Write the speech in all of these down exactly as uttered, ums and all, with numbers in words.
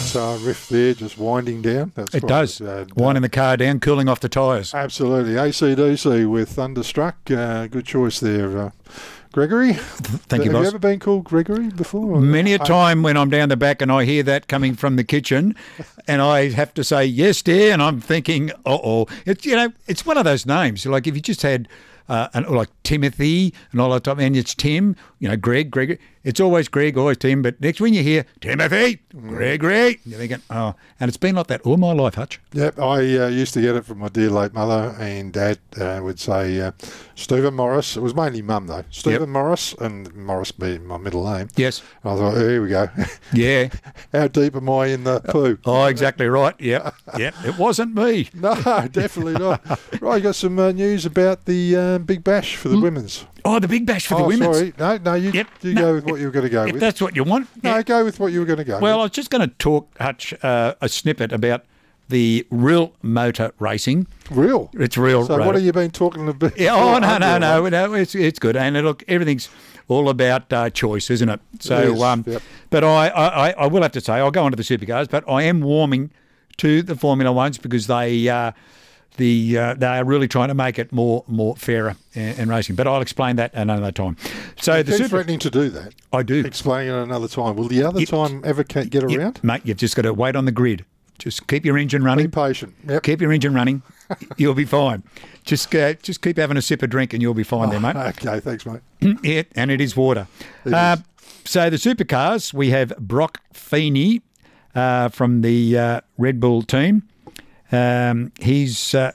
nice uh, riff there, just winding down. That's it does. Uh, Winding the car down, cooling off the tyres. Absolutely. A C D C with Thunderstruck. Uh, good choice there, uh, Gregory. Thank you, Have boss. you ever been called Gregory before? Many a I- time when I'm down the back and I hear that coming from the kitchen, and I have to say yes, dear, and I'm thinking, uh oh, it's you know, it's one of those names. Like if you just had. Uh, and like Timothy and all that time, and it's Tim, you know, Greg, Greg. It's always Greg, always Tim. But next when you hear Timothy, Gregory, you're thinking, oh, and it's been like that all my life, Hutch. Yep, I uh, used to get it from my dear late mother, and Dad uh, would say uh, Stephen Morris. It was mainly Mum though. Stephen Yep. Morris, and Morris being my middle name. Yes. I thought, here we go. Yeah. How deep am I in the poo? Oh, exactly right. Yep. Yep. It wasn't me. No, definitely not. Right, you got some uh, news about the uh, Big Bash for the women's. Oh, the big bash for the oh, women's. sorry. No, no, you, Yep. you No, go with what you were going to go If with. that's what you want. No, yeah. go with what you were going to go Well, I with. was just going to talk, Hutch, uh, a snippet about the real motor racing. Real? It's real. So road. what have you been talking about? Yeah, oh, no, no, Unreal, no, no, it's it's good. And look, everything's all about uh, choice, isn't it? So, Yes, um, yep. but I, I, I will have to say, I'll go on to the supercars, but I am warming to the Formula Ones because they uh, the uh, they are really trying to make it more more fairer in, in racing. But I'll explain that another time. So You the keep super, threatening to do that. I do, Explain it another time. Will the other Yep. time ever ca- get Yep, around? mate. You've just got to wait on the grid. Just keep your engine Be running. patient. Yep. Keep your engine running. You'll be fine. Just uh, just keep having a sip of drink and you'll be fine there, mate. Okay, thanks, mate. Yeah, and it is water. It uh, is. So the supercars, we have Brock Feeney uh, from the uh, Red Bull team. Um, he's uh,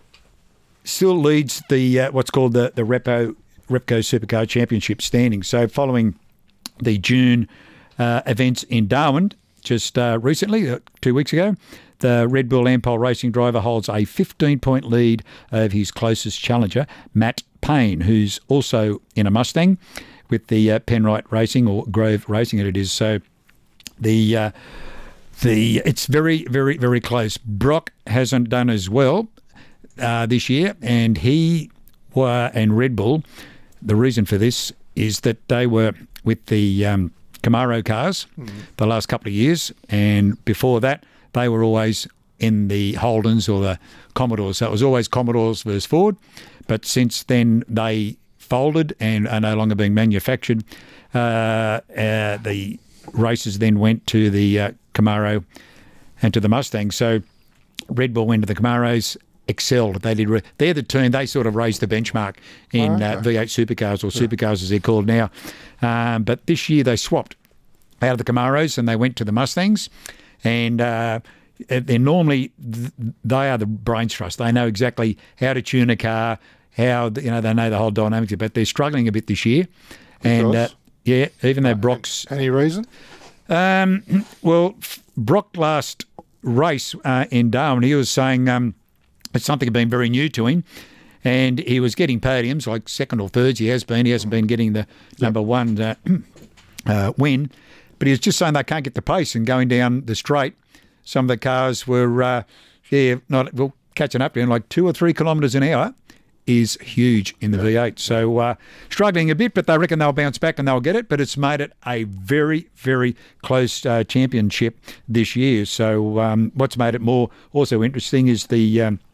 still leads the uh, what's called the the Repo Repco Supercar Championship standing. So following the June uh, events in Darwin just uh, recently, uh, two weeks ago, the Red Bull Ampol Racing driver holds a fifteen-point lead over his closest challenger, Matt Payne, who's also in a Mustang with the uh, Penrite Racing or Grove Racing, it is. So the uh, the it's very, very, very close. Brock hasn't done as well uh, this year, and he were and Red Bull. The reason for this is that they were with the um, Camaro cars mm-hmm. the last couple of years, and before that they were always in the Holdens or the Commodores. So it was always Commodores versus Ford. But since then they folded and are no longer being manufactured. Uh, uh, the races then went to the uh, Camaro and to the Mustang. So Red Bull went to the Camaros, excelled. They did. Re- they're the team. They sort of raised the benchmark in Oh, okay. uh, V eight supercars or supercars as they're called now. Um, but this year they swapped out of the Camaros and they went to the Mustangs. And uh, they're normally they are the brains trust. They know exactly how to tune a car. How you know they know the whole dynamics, but they're struggling a bit this year. And uh, yeah, even though Brock's Any reason? um, well, Brock last race uh, in Darwin, he was saying um, it's something had been very new to him, and he was getting podiums like second or third. He has been. He hasn't been getting the number one uh, uh, win, but he was just saying they can't get the pace and going down the straight. Some of the cars were uh, yeah not well catching up to him like two or three kilometres an hour. Is huge in the V eight. So uh, struggling a bit, but they reckon they'll bounce back and they'll get it. But it's made it a very, very close uh, championship this year. So um, what's made it more also interesting is the um,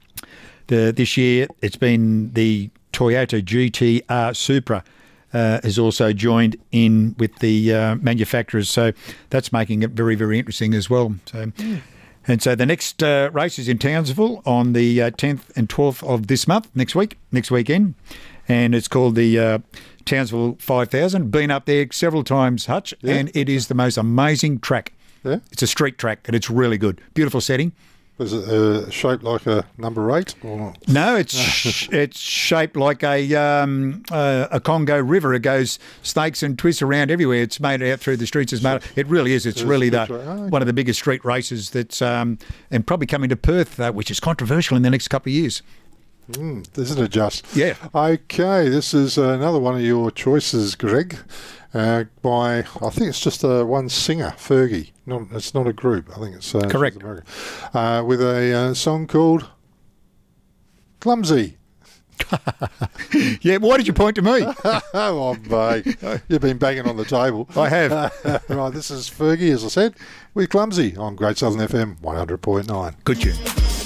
the this year it's been the Toyota G T R Supra uh, has also joined in with the uh, manufacturers. So that's making it very, very interesting as well. So. Mm. And so the next uh, race is in Townsville on the uh, tenth and twelfth of this month, next week, next weekend. And it's called the uh, Townsville five thousand. Been up there several times, Hutch, yeah. And it is the most amazing track. Yeah. It's a street track and it's really good. Beautiful setting. Is it uh, shaped like a number eight or not? No, it's sh- it's shaped like a um, uh, a Congo river. It goes snakes and twists around everywhere. It's made out through the streets. It's made, it really is. It's, it's really the, oh, okay. one of the biggest street races that's um, and probably coming to Perth, uh, which is controversial in the next couple of years. Mm, isn't it just? Yeah. Okay, this is another one of your choices, Greg. Uh, by I think it's just a one singer, Fergie. Not it's not a group. I think it's uh, correct. Uh, with a uh, song called "Clumsy." Yeah, why did you point to me? Oh, mate, you've been banging on the table. I have. Right, this is Fergie, as I said, with Clumsy on Great Southern F M one hundred point nine. Good tune.